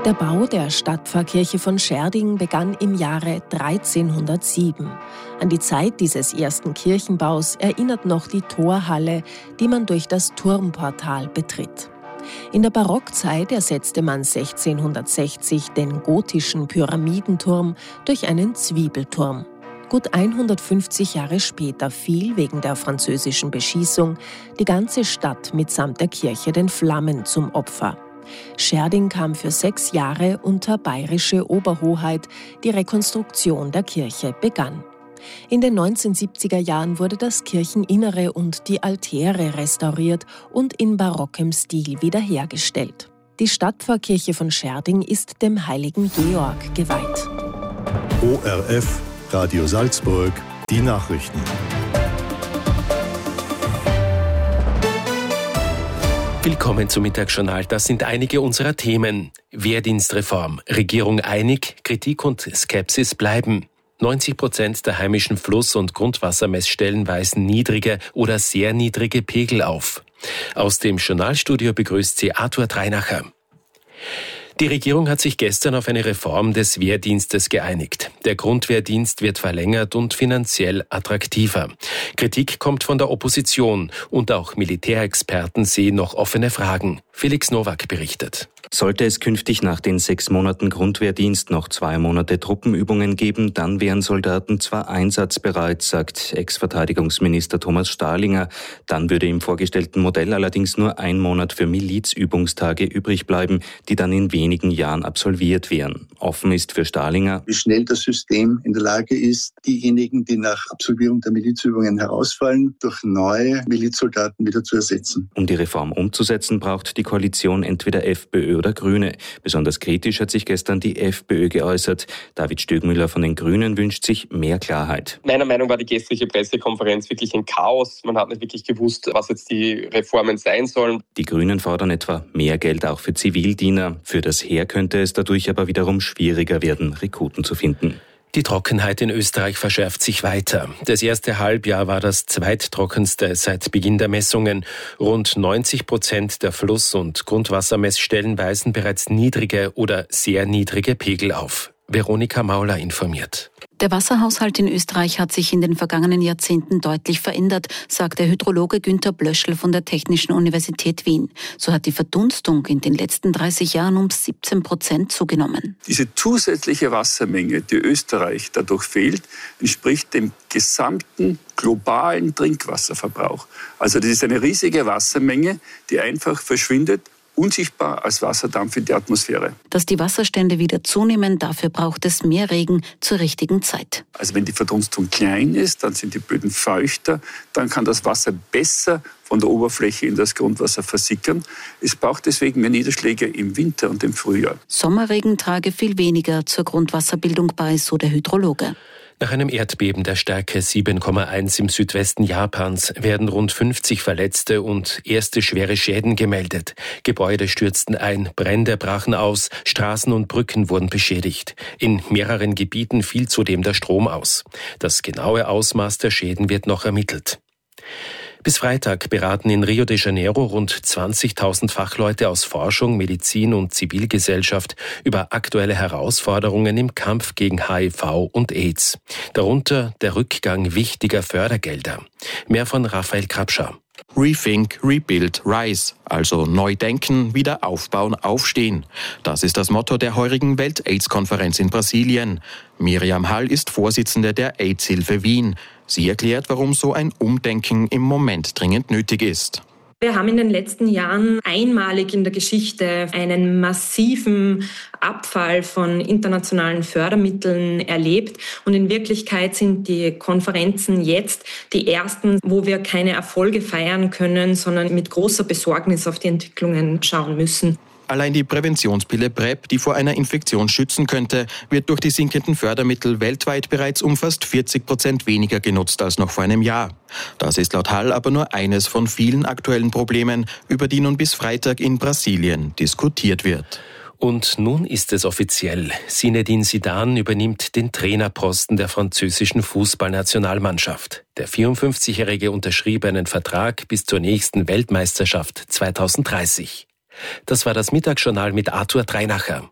Der Bau der Stadtpfarrkirche von Schärding begann im Jahre 1307. An die Zeit dieses ersten Kirchenbaus erinnert noch die Torhalle, die man durch das Turmportal betritt. In der Barockzeit ersetzte man 1660 den gotischen Pyramidenturm durch einen Zwiebelturm. Gut 150 Jahre später fiel wegen der französischen Beschießung die ganze Stadt mitsamt der Kirche den Flammen zum Opfer. Schärding kam für 6 Jahre unter bayerische Oberhoheit. Die Rekonstruktion der Kirche begann. In den 1970er Jahren wurde das Kircheninnere und die Altäre restauriert und in barockem Stil wiederhergestellt. Die Stadtpfarrkirche von Schärding ist dem heiligen Georg geweiht. ORF, Radio Salzburg, die Nachrichten. Willkommen zum Mittagsjournal. Das sind einige unserer Themen. Wehrdienstreform, Regierung einig, Kritik und Skepsis bleiben. 90% der heimischen Fluss- und Grundwassermessstellen weisen niedrige oder sehr niedrige Pegel auf. Aus dem Journalstudio begrüßt sie Arthur Dreinacher. Die Regierung hat sich gestern auf eine Reform des Wehrdienstes geeinigt. Der Grundwehrdienst wird verlängert und finanziell attraktiver. Kritik kommt von der Opposition und auch Militärexperten sehen noch offene Fragen. Felix Nowak berichtet. Sollte es künftig nach den 6 Monaten Grundwehrdienst noch 2 Monate Truppenübungen geben, dann wären Soldaten zwar einsatzbereit, sagt Ex-Verteidigungsminister Thomas Stahlinger. Dann würde im vorgestellten Modell allerdings nur 1 Monat für Milizübungstage übrig bleiben, die dann in wenigen Jahren absolviert wären. Offen ist für Stahlinger, wie schnell das System in der Lage ist, diejenigen, die nach Absolvierung der Milizübungen herausfallen, durch neue Milizsoldaten wieder zu ersetzen. Um die Reform umzusetzen, braucht die Koalition entweder FPÖ oder Grüne. Besonders kritisch hat sich gestern die FPÖ geäußert. David Stögmüller von den Grünen wünscht sich mehr Klarheit. Meiner Meinung nach war die gestrige Pressekonferenz wirklich ein Chaos. Man hat nicht wirklich gewusst, was jetzt die Reformen sein sollen. Die Grünen fordern etwa mehr Geld auch für Zivildiener. Für das Heer könnte es dadurch aber wiederum schwieriger werden, Rekruten zu finden. Die Trockenheit in Österreich verschärft sich weiter. Das erste Halbjahr war das zweittrockenste seit Beginn der Messungen. Rund 90% der Fluss- und Grundwassermessstellen weisen bereits niedrige oder sehr niedrige Pegel auf. Veronika Mauler informiert. Der Wasserhaushalt in Österreich hat sich in den vergangenen Jahrzehnten deutlich verändert, sagt der Hydrologe Günther Blöschl von der Technischen Universität Wien. So hat die Verdunstung in den letzten 30 Jahren um 17% zugenommen. Diese zusätzliche Wassermenge, die Österreich dadurch fehlt, entspricht dem gesamten globalen Trinkwasserverbrauch. Also das ist eine riesige Wassermenge, die einfach verschwindet, unsichtbar als Wasserdampf in die Atmosphäre. Dass die Wasserstände wieder zunehmen, dafür braucht es mehr Regen zur richtigen Zeit. Also wenn die Verdunstung klein ist, dann sind die Böden feuchter, dann kann das Wasser besser von der Oberfläche in das Grundwasser versickern. Es braucht deswegen mehr Niederschläge im Winter und im Frühjahr. Sommerregen trage viel weniger zur Grundwasserbildung bei, so der Hydrologe. Nach einem Erdbeben der Stärke 7,1 im Südwesten Japans werden rund 50 Verletzte und erste schwere Schäden gemeldet. Gebäude stürzten ein, Brände brachen aus, Straßen und Brücken wurden beschädigt. In mehreren Gebieten fiel zudem der Strom aus. Das genaue Ausmaß der Schäden wird noch ermittelt. Bis Freitag beraten in Rio de Janeiro rund 20.000 Fachleute aus Forschung, Medizin und Zivilgesellschaft über aktuelle Herausforderungen im Kampf gegen HIV und AIDS. Darunter der Rückgang wichtiger Fördergelder. Mehr von Raphael Krapscher. Rethink, Rebuild, Rise, also neu denken, wieder aufbauen, aufstehen. Das ist das Motto der heurigen Welt-AIDS-Konferenz in Brasilien. Miriam Hall ist Vorsitzende der AIDS-Hilfe Wien. Sie erklärt, warum so ein Umdenken im Moment dringend nötig ist. Wir haben in den letzten Jahren einmalig in der Geschichte einen massiven Abfall von internationalen Fördermitteln erlebt. Und in Wirklichkeit sind die Konferenzen jetzt die ersten, wo wir keine Erfolge feiern können, sondern mit großer Besorgnis auf die Entwicklungen schauen müssen. Allein die Präventionspille PrEP, die vor einer Infektion schützen könnte, wird durch die sinkenden Fördermittel weltweit bereits um fast 40% weniger genutzt als noch vor einem Jahr. Das ist laut Hall aber nur eines von vielen aktuellen Problemen, über die nun bis Freitag in Brasilien diskutiert wird. Und nun ist es offiziell. Zinedine Zidane übernimmt den Trainerposten der französischen Fußballnationalmannschaft. Der 54-Jährige unterschrieb einen Vertrag bis zur nächsten Weltmeisterschaft 2030. Das war das Mittagsjournal mit Arthur Dreinacher.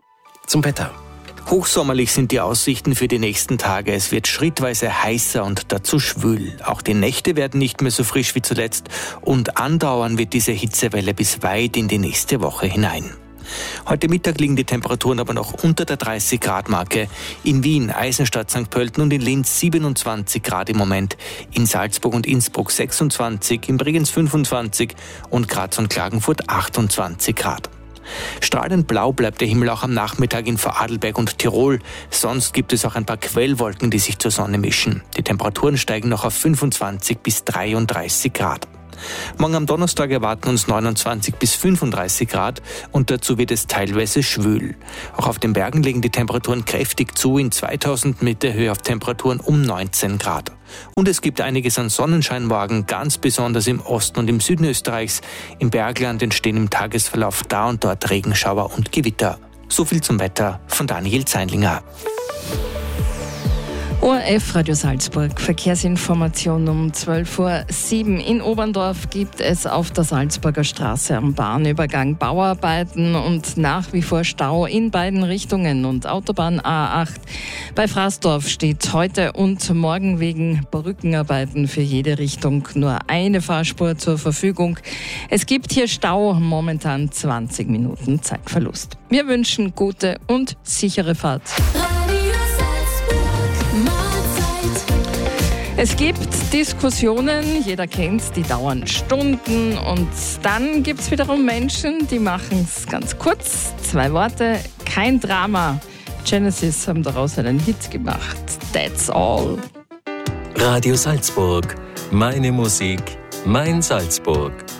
Zum Wetter. Hochsommerlich sind die Aussichten für die nächsten Tage. Es wird schrittweise heißer und dazu schwül. Auch die Nächte werden nicht mehr so frisch wie zuletzt und andauern wird diese Hitzewelle bis weit in die nächste Woche hinein. Heute Mittag liegen die Temperaturen aber noch unter der 30-Grad-Marke. In Wien, Eisenstadt, St. Pölten und in Linz 27 Grad im Moment. In Salzburg und Innsbruck 26, in Bregenz 25 und Graz und Klagenfurt 28 Grad. Strahlend blau bleibt der Himmel auch am Nachmittag in Vorarlberg und Tirol. Sonst gibt es auch ein paar Quellwolken, die sich zur Sonne mischen. Die Temperaturen steigen noch auf 25 bis 33 Grad. Morgen am Donnerstag erwarten uns 29 bis 35 Grad und dazu wird es teilweise schwül. Auch auf den Bergen legen die Temperaturen kräftig zu, in 2000 Meter Höhe auf Temperaturen um 19 Grad. Und es gibt einiges an Sonnenschein morgen, ganz besonders im Osten und im Süden Österreichs. Im Bergland entstehen im Tagesverlauf da und dort Regenschauer und Gewitter. So viel zum Wetter von Daniel Zeinlinger. ORF Radio Salzburg, Verkehrsinformation um 12:07 Uhr. In Oberndorf gibt es auf der Salzburger Straße am Bahnübergang Bauarbeiten und nach wie vor Stau in beiden Richtungen und Autobahn A8. Bei Fraßdorf steht heute und morgen wegen Brückenarbeiten für jede Richtung nur eine Fahrspur zur Verfügung. Es gibt hier Stau, momentan 20 Minuten Zeitverlust. Wir wünschen gute und sichere Fahrt. Es gibt Diskussionen, jeder kennt's, die dauern Stunden und dann gibt's wiederum Menschen, die machen's ganz kurz. 2 Worte, kein Drama. Genesis haben daraus einen Hit gemacht. That's all. Radio Salzburg. Meine Musik, mein Salzburg.